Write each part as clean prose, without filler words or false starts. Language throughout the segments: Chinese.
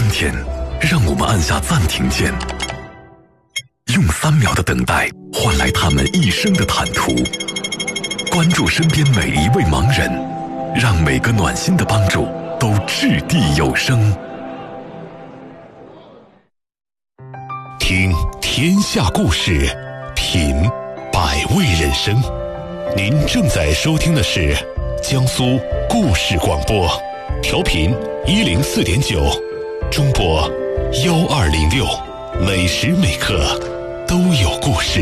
天，让我们按下暂停键，用3秒的等待换来他们一生的坦途。关注身边每一位盲人，让每个暖心的帮助都掷地有声。 听天下故事，品百味人生。您正在收听的是江苏故事广播，调频104.9，中波1206，每时每刻都有故事。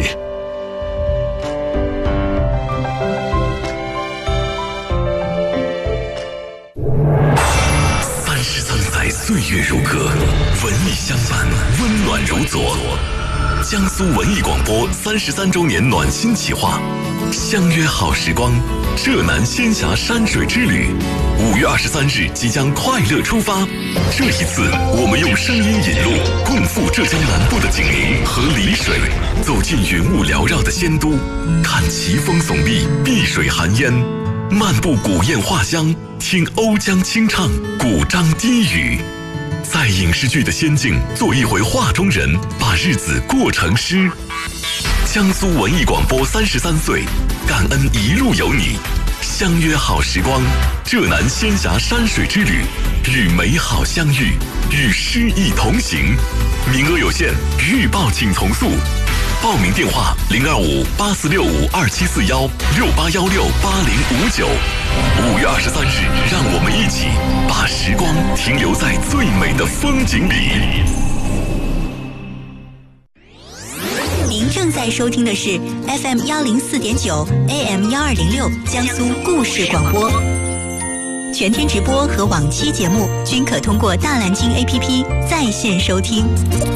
33载岁月如歌，文艺相伴，温暖如昨。江苏文艺广播33周年暖心企划，相约好时光，浙南仙侠山水之旅，5月23日即将快乐出发。这一次，我们用声音引路，共赴浙江南部的景宁和丽水，走进云雾缭绕的仙都，看奇峰耸立，碧水含烟，漫步古堰画乡，听瓯江清唱，古獐低语。在影视剧的仙境做一回画中人，把日子过成诗。江苏文艺广播33岁，感恩一路有你，相约好时光，浙南仙侠山水之旅，与美好相遇，与诗意同行。名额有限，预报请从速。报名电话：025-8465-2741，6816-8059。5月23日，让我们一起把时光停留在最美的风景里。 您正在收听的是 FM 104.9 AM 1206江苏故事广播，全天直播和往期节目均可通过大蓝鲸 APP 在线收听。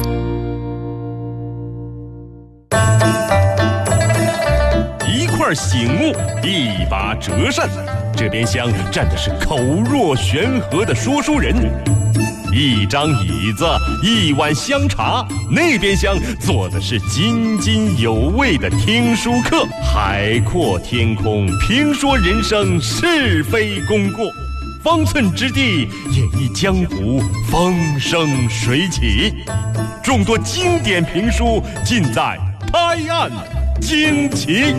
一块醒目，一把折扇，这边厢站的是口若悬河的说书人，一张椅子，一碗香茶，那边厢坐的是津津有味的听书客。海阔天空，评说人生是非功过，方寸之地演绎江湖风生水起。众多经典评书尽在拍案惊奇。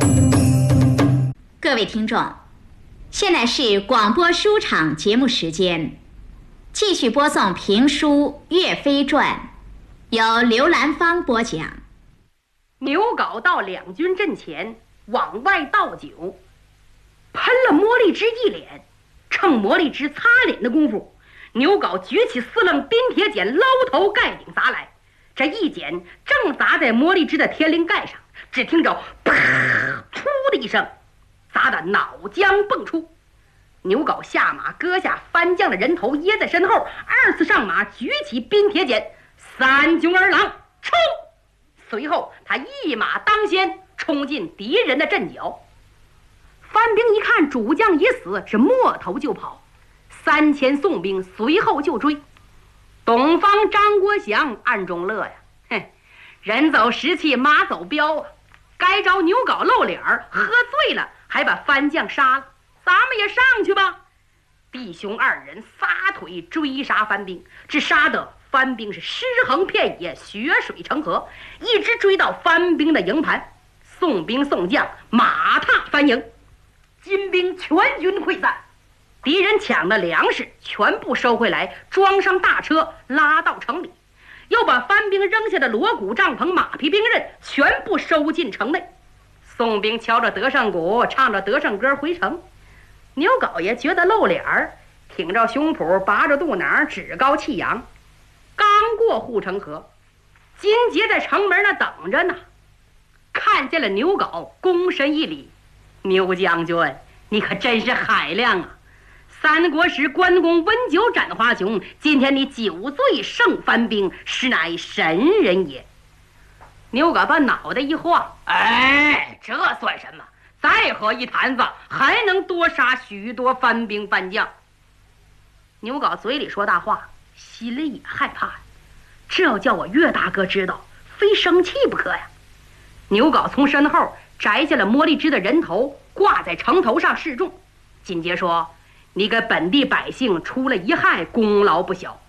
各位听众，现在是广播书场节目时间，继续播送评书《岳飞传》，由刘兰芳播讲。 牛皋到两军阵前，往外倒酒，喷了魔力之一脸。趁魔力之擦脸的功夫，牛皋举起4棱冰铁剪，捞头盖顶砸来。这一剪正砸在魔力之的天灵盖上，只听着啪突的一声，砸得脑浆迸出。牛皋下马，割下番将的人头掖在身后，2次上马，举起冰铁剪，3军而郎冲。随后他一马当先，冲进敌人的阵脚。番兵一看主将已死，是摸头就跑，3000宋兵随后就追。董方、张国祥暗中乐呀，嘿，人走时气，马走镖啊！该着牛皋露脸儿，喝醉了还把番将杀了，咱们也上去吧！弟兄2人撒腿追杀番兵，只杀得番兵是尸横遍野，血水成河，一直追到番兵的营盘。宋兵宋将马踏番营，金兵全军溃散。敌人抢的粮食全部收回来，装上大车拉到城里，又把番兵扔下的锣鼓帐篷、马匹兵刃全部收进城内。宋兵敲着德胜鼓，唱着德胜歌回城。牛皋爷觉得露脸儿，挺着胸脯，拔着肚囊，趾高气扬。刚过护城河，金杰在城门那等着呢，看见了牛皋，躬身一礼：“牛将军，你可真是海量啊！三国时关公温酒斩华雄，今天你酒醉胜番兵，实乃神人也。”牛皋把脑袋一晃：“哎，这算什么？再喝一坛子，还能多杀许多番兵番将。”牛皋嘴里说大话，心里也害怕，这要叫我岳大哥知道，非生气不可呀。牛皋从身后摘下了魔力之的人头，挂在城头上示众。紧接说：“你给本地百姓出了一害，功劳不小。